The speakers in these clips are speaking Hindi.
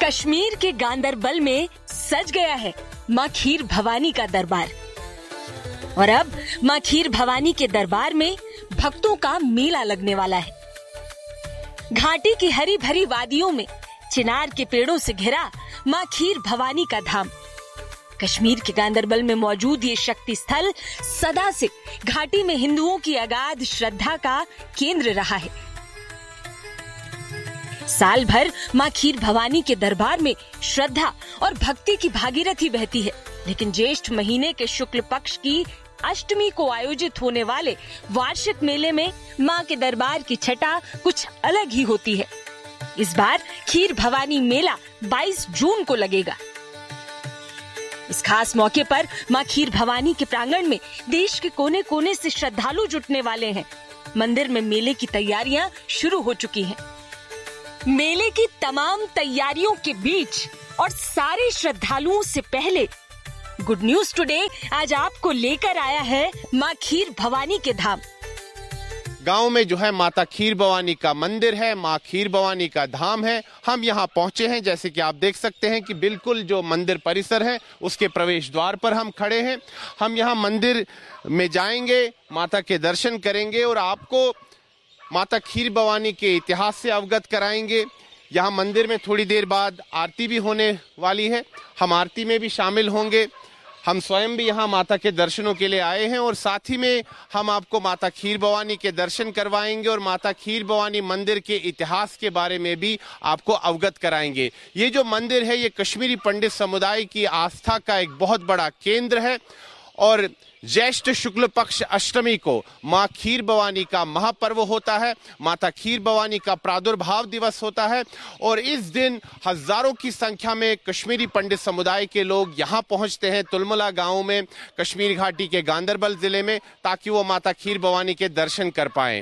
कश्मीर के गांदरबल में सज गया है माँ खीर भवानी का दरबार। और अब माँ खीर भवानी के दरबार में भक्तों का मेला लगने वाला है। घाटी की हरी भरी वादियों में चिनार के पेड़ों से घिरा माँ खीर भवानी का धाम। कश्मीर के गांदरबल में मौजूद ये शक्ति स्थल सदा से घाटी में हिंदुओं की अगाध श्रद्धा का केंद्र रहा है। साल भर माँ खीर भवानी के दरबार में श्रद्धा और भक्ति की भागीरथी बहती है, लेकिन ज्येष्ठ महीने के शुक्ल पक्ष की अष्टमी को आयोजित होने वाले वार्षिक मेले में माँ के दरबार की छटा कुछ अलग ही होती है। इस बार खीर भवानी मेला 22 जून को लगेगा। इस खास मौके पर माँ खीर भवानी के प्रांगण में देश के कोने कोने से श्रद्धालु जुटने वाले हैं। मंदिर में मेले की तैयारियां शुरू हो चुकी हैं। मेले की तमाम तैयारियों के बीच और सारे श्रद्धालुओं से पहले गुड न्यूज टुडे आज आपको लेकर आया है माँ खीर भवानी के धाम। गांव में जो है माता खीर भवानी का मंदिर है, माँ खीर भवानी का धाम है। हम यहाँ पहुंचे हैं, जैसे कि आप देख सकते हैं कि बिल्कुल जो मंदिर परिसर है उसके प्रवेश द्वार पर हम खड़े हैं। हम यहाँ मंदिर में जाएंगे, माता के दर्शन करेंगे और आपको माता खीर भवानी के इतिहास से अवगत कराएंगे। यहाँ मंदिर में थोड़ी देर बाद आरती भी होने वाली है, हम आरती में भी शामिल होंगे। हम स्वयं भी यहाँ माता के दर्शनों के लिए आए हैं और साथ ही में हम आपको माता खीर भवानी के दर्शन करवाएंगे और माता खीर भवानी मंदिर के इतिहास के बारे में भी आपको अवगत कराएंगे। ये जो मंदिर है ये कश्मीरी पंडित समुदाय की आस्था का एक बहुत बड़ा केंद्र है और ज्येष्ठ शुक्ल पक्ष अष्टमी को माँ खीर भवानी का महापर्व होता है। माता खीर भवानी का प्रादुर्भाव दिवस होता है और इस दिन हजारों की संख्या में कश्मीरी पंडित समुदाय के लोग यहाँ पहुँचते हैं तुलमुला गांव में, कश्मीर घाटी के गांदरबल जिले में, ताकि वो माता खीर भवानी के दर्शन कर पाएं।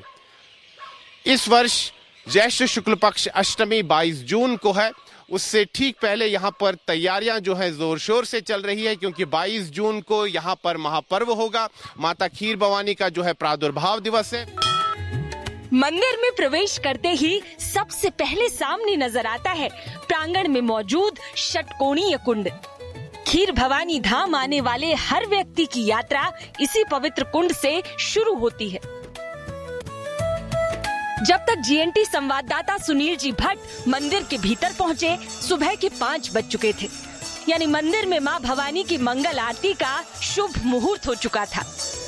इस वर्ष ज्येष्ठ शुक्ल पक्ष अष्टमी 22 जून को है। उससे ठीक पहले यहाँ पर तैयारियां जो है जोर शोर से चल रही है, क्योंकि 22 जून को यहाँ पर महापर्व होगा। माता खीर भवानी का जो है प्रादुर्भाव दिवस है। मंदिर में प्रवेश करते ही सबसे पहले सामने नजर आता है प्रांगण में मौजूद षटकोणीय कुंड। खीर भवानी धाम आने वाले हर व्यक्ति की यात्रा इसी पवित्र कुंड से शुरू होती है। जब तक जीएनटी संवाददाता सुनील जी भट्ट मंदिर के भीतर पहुंचे, सुबह के 5 बज चुके थे, यानी मंदिर में मां भवानी की मंगल आरती का शुभ मुहूर्त हो चुका था।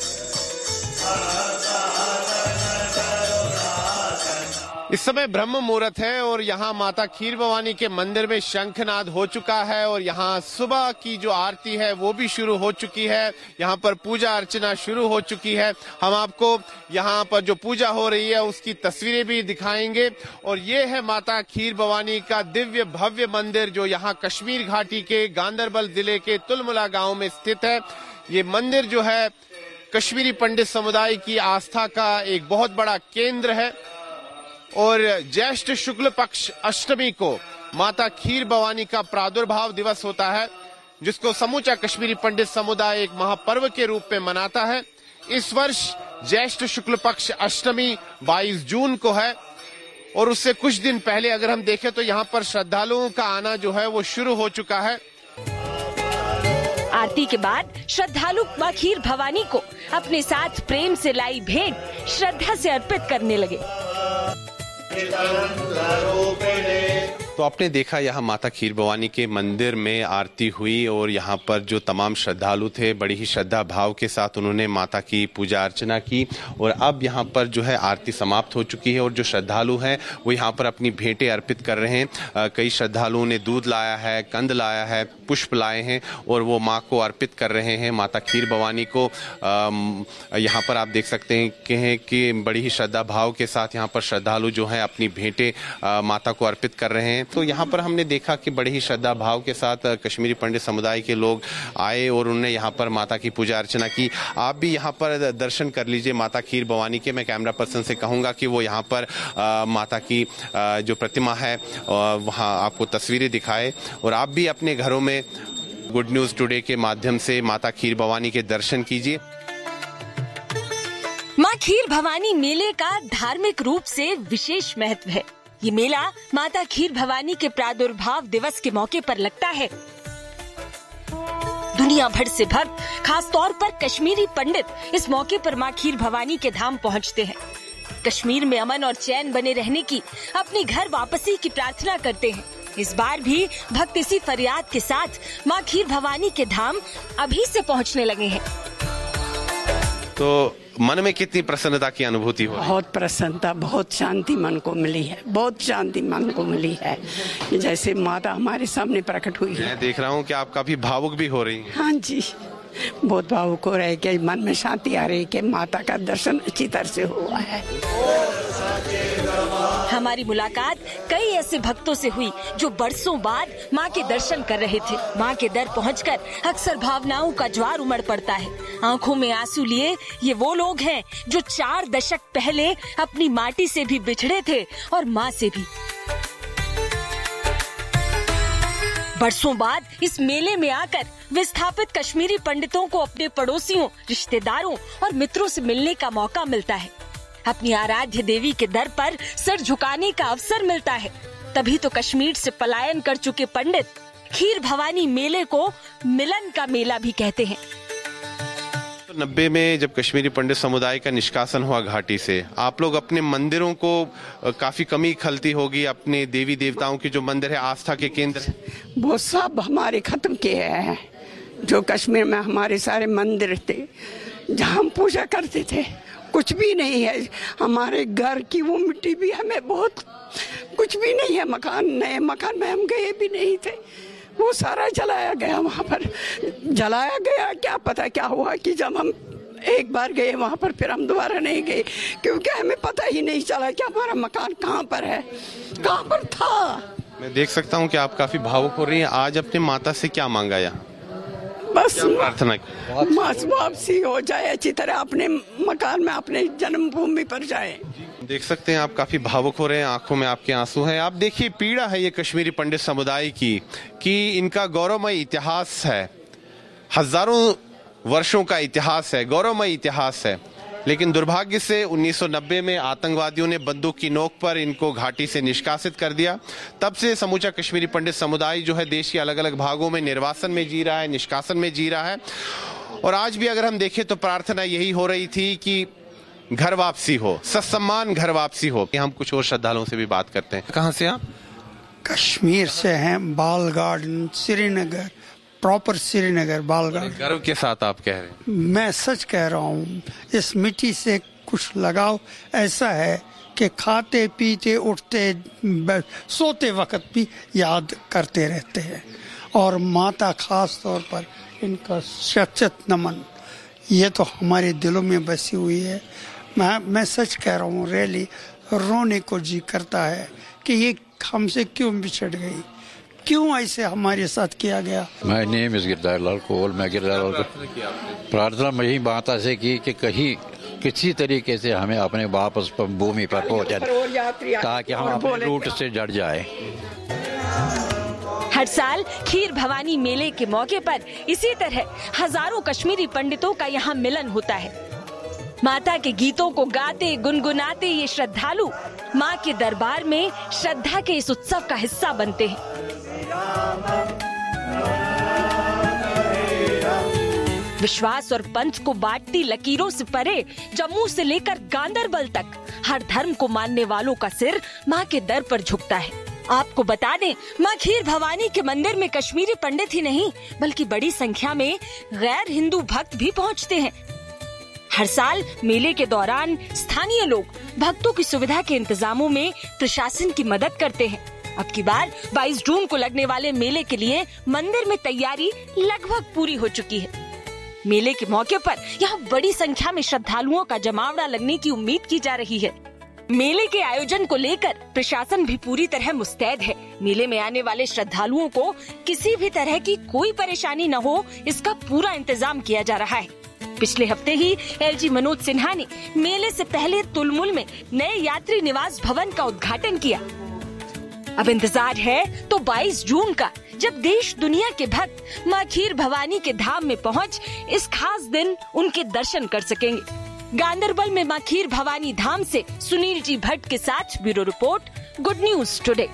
इस समय ब्रह्म मुहूर्त है और यहाँ माता खीर भवानी के मंदिर में शंखनाद हो चुका है और यहाँ सुबह की जो आरती है वो भी शुरू हो चुकी है। यहाँ पर पूजा अर्चना शुरू हो चुकी है। हम आपको यहाँ पर जो पूजा हो रही है उसकी तस्वीरें भी दिखाएंगे। और ये है माता खीर भवानी का दिव्य भव्य मंदिर जो यहाँ कश्मीर घाटी के गांदरबल जिले के तुलमुला गांव में स्थित है। ये मंदिर जो है कश्मीरी पंडित समुदाय की आस्था का एक बहुत बड़ा केंद्र है और ज्येष्ठ शुक्ल पक्ष अष्टमी को माता खीर भवानी का प्रादुर्भाव दिवस होता है, जिसको समूचा कश्मीरी पंडित समुदाय एक महापर्व के रूप में मनाता है। इस वर्ष ज्येष्ठ शुक्ल पक्ष अष्टमी 22 जून को है और उससे कुछ दिन पहले अगर हम देखें तो यहाँ पर श्रद्धालुओं का आना जो है वो शुरू हो चुका है। आरती के बाद श्रद्धालु मां खीर भवानी को अपने साथ प्रेम से लाई भेंट श्रद्धा से अर्पित करने लगे। तो आपने देखा यहाँ माता खीर भवानी के मंदिर में आरती हुई और यहाँ पर जो तमाम श्रद्धालु थे बड़ी ही श्रद्धा भाव के साथ उन्होंने माता की पूजा अर्चना की और अब यहाँ पर जो है आरती समाप्त हो चुकी है और जो श्रद्धालु हैं वो यहाँ पर अपनी भेंटें अर्पित कर रहे हैं। कई श्रद्धालुओं ने दूध लाया है, कंद लाया है, पुष्प लाए हैं और वो माँ को अर्पित कर रहे हैं, माता खीर भवानी को। यहाँ पर आप देख सकते हैं कि बड़ी ही श्रद्धा भाव के साथ यहाँ पर श्रद्धालु जो है अपनी भेंटें माता को अर्पित कर रहे हैं। तो यहाँ पर हमने देखा कि बड़े ही श्रद्धा भाव के साथ कश्मीरी पंडित समुदाय के लोग आए और उन्होंने यहाँ पर माता की पूजा अर्चना की। आप भी यहाँ पर दर्शन कर लीजिए माता खीर भवानी के। मैं कैमरा पर्सन से कहूँगा कि वो यहाँ पर माता की जो प्रतिमा है वहाँ आपको तस्वीरें दिखाए और आप भी अपने घरों में गुड न्यूज टुडे के माध्यम से माता खीर भवानी के दर्शन कीजिए। मां खीर भवानी मेले का धार्मिक रूप से विशेष महत्व है। ये मेला माता खीर भवानी के प्रादुर्भाव दिवस के मौके पर लगता है। दुनिया भर से भक्त, खास तौर पर कश्मीरी पंडित इस मौके पर माँ खीर भवानी के धाम पहुँचते हैं। कश्मीर में अमन और चैन बने रहने की, अपनी घर वापसी की प्रार्थना करते हैं। इस बार भी भक्त इसी फरियाद के साथ माँ खीर भवानी के धाम अभी से पहुँचने लगे हैं। तो मन में कितनी प्रसन्नता की अनुभूति हो? बहुत प्रसन्नता, बहुत शांति मन को मिली है, बहुत शांति मन को मिली है, जैसे माता हमारे सामने प्रकट हुई है। मैं देख रहा हूँ कि आप काफी भावुक भी हो रही हैं। हाँ जी, बहुत भावुक हो रहे कि मन में शांति आ रही कि माता का दर्शन अच्छी तरह से हुआ है। हमारी मुलाकात कई ऐसे भक्तों से हुई जो बरसों बाद माँ के दर्शन कर रहे थे। माँ के दर पहुंचकर अक्सर भावनाओं का ज्वार उमड़ पड़ता है। आंखों में आंसू लिए ये वो लोग हैं जो 4 दशक पहले अपनी माटी से भी बिछड़े थे और माँ से भी। बरसों बाद इस मेले में आकर विस्थापित कश्मीरी पंडितों को अपने पड़ोसियों, रिश्तेदारों और मित्रों से मिलने का मौका मिलता है। अपनी आराध्य देवी के दर पर सिर झुकाने का अवसर मिलता है। तभी तो कश्मीर से पलायन कर चुके पंडित खीर भवानी मेले को मिलन का मेला भी कहते हैं। 90 में जब कश्मीरी पंडित समुदाय का निष्कासन हुआ घाटी से, आप लोग अपने मंदिरों को काफी कमी खलती होगी। अपने देवी देवताओं के जो मंदिर है, आस्था के केंद्र, वो सब हमारे खत्म किए हैं। जो कश्मीर में हमारे सारे मंदिर थे जहाँ हम पूजा करते थे, कुछ भी नहीं है। हमारे घर की वो मिट्टी भी हमें बहुत, कुछ भी नहीं है। मकान, नए मकान में हम गए भी नहीं थे, वो सारा जलाया गया। वहाँ पर जलाया गया, क्या पता क्या हुआ कि जब हम एक बार गए वहाँ पर, फिर हम दोबारा नहीं गए, क्योंकि हमें पता ही नहीं चला कि हमारा मकान कहाँ पर है, कहाँ पर था। मैं देख सकता हूँ कि आप काफी भावुक हो रही हैं। आज अपने माता से क्या मांगा यहाँ? बस प्रार्थना की वापसी हो जाए, अच्छी तरह अपने मकान में, अपने जन्मभूमि पर जाए। देख सकते हैं आप काफी भावुक हो रहे हैं, आंखों में आपके आंसू हैं। आप देखिए, पीड़ा है ये कश्मीरी पंडित समुदाय की कि इनका गौरवमय इतिहास है, हजारों वर्षों का इतिहास है, गौरवमय इतिहास है। लेकिन दुर्भाग्य से 1990 में आतंकवादियों ने बंदूक की नोक पर इनको घाटी से निष्कासित कर दिया। तब से समूचा कश्मीरी पंडित समुदाय जो है देश के अलग अलग भागों में निर्वासन में जी रहा है, निष्कासन में जी रहा है। और आज भी अगर हम देखें तो प्रार्थना यही हो रही थी कि घर वापसी हो, ससम्मान घर वापसी हो। हम कुछ और श्रद्धालुओं से भी बात करते हैं। कहाँ से आप? कश्मीर से हैं, बाल गार्डन, श्रीनगर, प्रॉपर श्रीनगर, बाल गार्डन। गर्व के साथ आप कह रहे हैं? मैं सच कह रहा हूँ, इस मिट्टी से कुछ लगाव ऐसा है कि खाते पीते उठते सोते वक्त भी याद करते रहते हैं। और माता खास तौर पर इनका शत नमन, ये तो हमारे दिलों में बसी हुई है। मैं सच कह रहा हूँ, रियली रोने को जी करता है कि ये हमसे क्यों बिछड़ गई, क्यों ऐसे हमारे साथ किया गया। My name is Girdhari Lal कोल। मैं गिरधारी लाल को प्रार्थना मैं यही माता से की कि कहीं किसी तरीके से हमें अपने वापस भूमि पर पहुंचा, ताकि हम अपने रूट से जड़ जाए। हर साल खीर भवानी मेले के मौके पर इसी तरह हजारों कश्मीरी पंडितों का यहाँ मिलन होता है। माता के गीतों को गाते गुनगुनाते ये श्रद्धालु माँ के दरबार में श्रद्धा के इस उत्सव का हिस्सा बनते हैं। विश्वास और पंथ को बांटती लकीरों से परे जम्मू से लेकर गांदरबल तक हर धर्म को मानने वालों का सिर माँ के दर पर झुकता है। आपको बता दें, माँ खीर भवानी के मंदिर में कश्मीरी पंडित ही नहीं बल्कि बड़ी संख्या में गैर हिंदू भक्त भी पहुँचते हैं। हर साल मेले के दौरान स्थानीय लोग भक्तों की सुविधा के इंतजामों में प्रशासन की मदद करते हैं। अब की बार 22 जून को लगने वाले मेले के लिए मंदिर में तैयारी लगभग पूरी हो चुकी है। मेले के मौके पर यहाँ बड़ी संख्या में श्रद्धालुओं का जमावड़ा लगने की उम्मीद की जा रही है। मेले के आयोजन को लेकर प्रशासन भी पूरी तरह मुस्तैद है। मेले में आने वाले श्रद्धालुओं को किसी भी तरह की कोई परेशानी न हो, इसका पूरा इंतजाम किया जा रहा है। पिछले हफ्ते ही एलजी मनोज सिन्हा ने मेले से पहले तुलमुल में नए यात्री निवास भवन का उद्घाटन किया। अब इंतजार है तो 22 जून का, जब देश दुनिया के भक्त माँ खीर भवानी के धाम में पहुँच इस खास दिन उनके दर्शन कर सकेंगे। गांदरबल में माँ खीर भवानी धाम से सुनील जी भट्ट के साथ bureau report, good news today.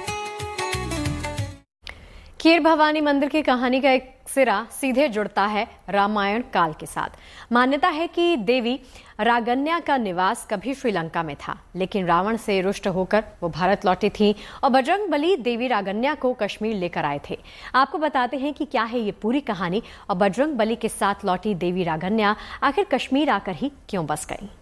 खीर भवानी मंदिर की कहानी का एक सिरा सीधे जुड़ता है रामायण काल के साथ। मान्यता है कि देवी रागन्या का निवास कभी श्रीलंका में था, लेकिन रावण से रुष्ट होकर वो भारत लौटी थी और बजरंग बली देवी रागन्या को कश्मीर लेकर आए थे। आपको बताते हैं कि क्या है ये पूरी कहानी और बजरंग बली के साथ लौटी देवी रागन्या आखिर कश्मीर आकर ही क्यों बस गई।